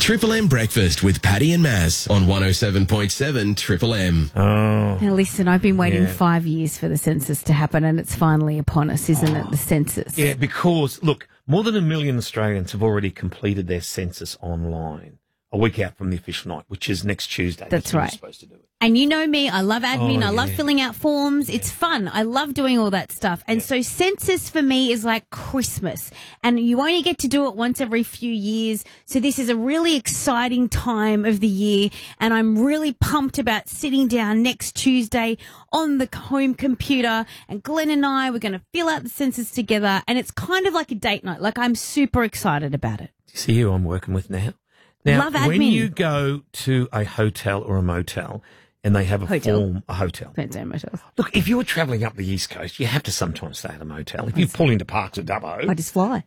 Triple M Breakfast with Paddy and Maz on 107.7 Triple M. Oh. Now listen, I've been waiting Yeah. 5 years for the census to happen, and it's finally upon us, isn't it? The census. Yeah, because, look, more than 1 million Australians have already completed their census online a week out from the official night, which is next Tuesday. That's when right. You're supposed to do it. And you know me, I love admin, Oh, I love yeah. filling out forms. It's fun. I love doing all that stuff. And so census for me is like Christmas. And you only get to do it once every few years. So this is a really exciting time of the year. And I'm really pumped about sitting down next Tuesday on the home computer. And Glenn and I, we're going to fill out the census together. And it's kind of like a date night. Like, I'm super excited about it. Do you see who I'm working with now? Now, Love admin. when you go to a hotel or a motel and they have a Hotel. form, a hotel. Depends on myself. Look, if you're travelling up the East Coast, you have to sometimes stay at a motel. If you pull into Parks at Dubbo. I just fly.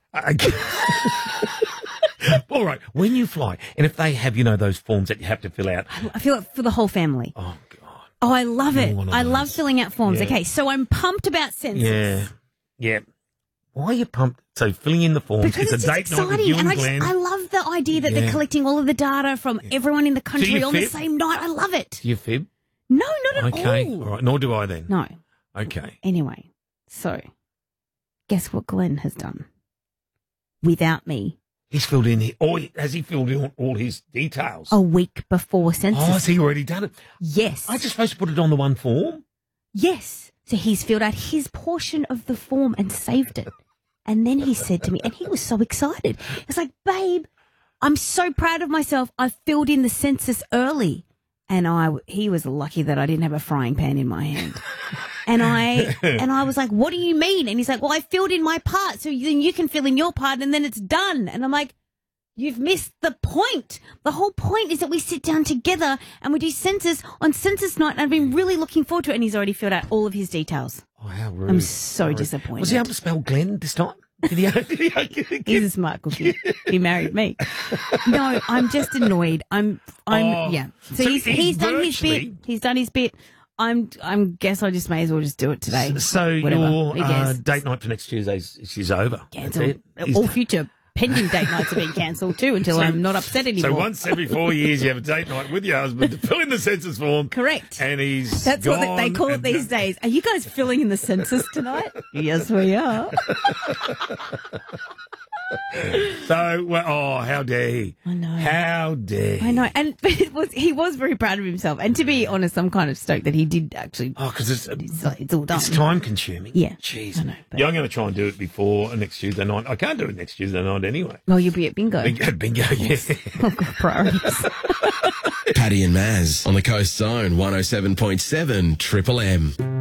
All right, when you fly, and if they have, those forms that you have to fill out. I feel it for the whole family. Oh, God. Oh, I love it. one of I love those. filling out forms. Yeah. Okay, so I'm pumped about census. Yeah. Yeah. Why are you pumped? So filling in the forms, Because it's it's a date just night with exciting. you And and Glenn. I love the idea that Yeah. they're collecting all of the data from everyone in the country you on the fib? same night. I love it. Do you fib? No, not at Okay. all. All right. Nor do I then. No. Okay. Anyway, so guess what Glenn has done without me He's filled in, has he filled in all his details? a week before census? has he already done it? Yes. I just supposed to put it on the one form? Yes. So he's filled out his portion of the form and saved it. And then he said to me, and he was so excited. It's like, babe, I'm so proud of myself. I filled in the census early. And he was lucky that I didn't have a frying pan in my hand. And I was like, what do you mean? And he's like, well, I filled in my part. So then you can fill in your part and then it's done. And I'm like, you've missed the point. The whole point is that we sit down together and we do census on census night. And I've been really looking forward to it. And he's already filled out all of his details. Oh, how rude. I'm so disappointed. Was he able to spell Glenn this time? Did he? He's a smart cookie. He married me. No, I'm just annoyed. Yeah. So, he's done his bit. He's done his bit. Guess I just may as well just do it today. So Whatever. your Who cares? date night for next Tuesday is over. Cancelled. That's it. All future pending date nights are being cancelled too until I'm not upset anymore. So once every 4 years you have a date night with your husband to fill in the census form. Correct. And he's That's what they gone call it and- these days. Are you guys filling in the census tonight? Yes, we are. So, how dare he? I know. How dare he? I know. But he was very proud of himself. And to be honest, I'm kind of stoked that he did actually. Oh, because It's all done. it's time consuming. Yeah. Jeez. I know, but- Yeah, I'm going to try and do it before next Tuesday night. I can't do it next Tuesday night anyway. Well, you'll be at bingo. Bingo, yeah. I've got priorities. Paddy and Maz on the Coast's Own 107.7 Triple M.